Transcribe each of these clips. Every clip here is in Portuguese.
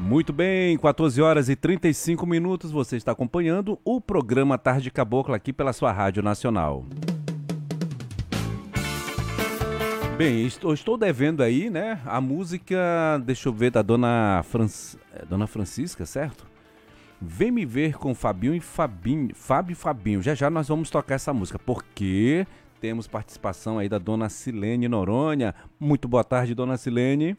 Muito bem, 14 horas e 35 minutos, você está acompanhando o programa Tarde Cabocla aqui pela sua Rádio Nacional. Bem, estou devendo aí, né, a música, deixa eu ver, da Dona Francisca, certo? Vem me ver com Fabinho e Fabinho, Fábio e Fabinho. Já já nós vamos tocar essa música, porque temos participação aí da Dona Silene Noronha. Muito boa tarde, Dona Silene.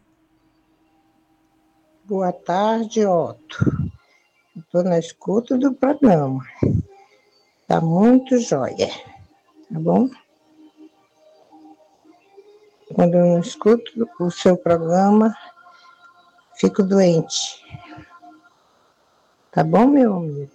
Boa tarde, Otto. Estou na escuta do programa. Tá muito jóia, tá bom? Quando eu não escuto o seu programa, fico doente. Tá bom, meu amigo?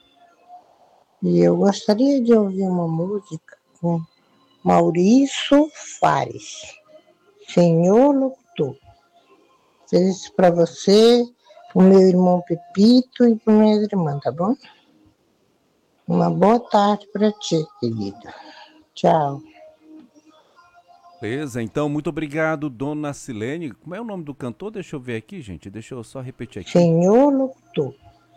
E eu gostaria de ouvir uma música com Maurício Fares, Senhor Locutor. Fiz isso para você, pro meu irmão Pepito e para minha irmã, tá bom? Uma boa tarde para ti, querido. Tchau. Beleza, então, muito obrigado, Dona Silene. Como é o nome do cantor? Deixa eu ver aqui, gente. Deixa eu só repetir aqui. Senhor Locutor.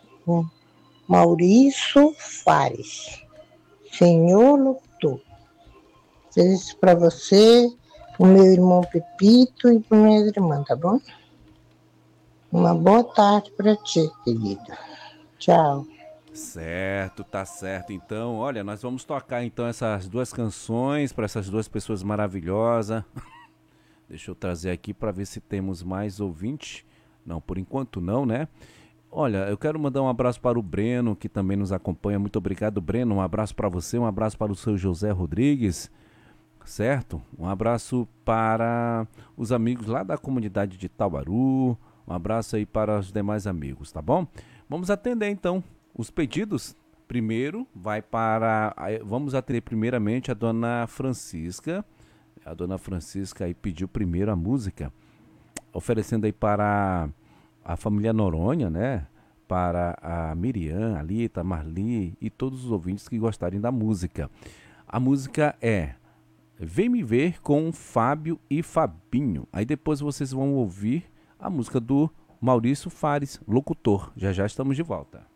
Maurício Fares. Senhor Locutor. Fiz isso para você, pro meu irmão Pepito e para minha irmã, tá bom? Uma boa tarde para ti, querido. Tchau. Certo, tá certo. Então, olha, nós vamos tocar então essas duas canções para essas duas pessoas maravilhosas. Deixa eu trazer aqui para ver se temos mais ouvinte. Não, por enquanto não, né? Olha, eu quero mandar um abraço para o Breno, que também nos acompanha. Muito obrigado, Breno. Um abraço para você, um abraço para o seu José Rodrigues, certo? Um abraço para os amigos lá da comunidade de Taubaru. Um abraço aí para os demais amigos, tá bom? Vamos atender então os pedidos. Primeiro vai para... Vamos atender primeiramente a Dona Francisca. A Dona Francisca aí pediu primeiro a música, oferecendo aí para a família Noronha, né? Para a Miriam, a Lita, a Marli e todos os ouvintes que gostarem da música. A música é Vem Me Ver com Fábio e Fabinho. Aí depois vocês vão ouvir a música do Maurício Fares, locutor. Já já estamos de volta.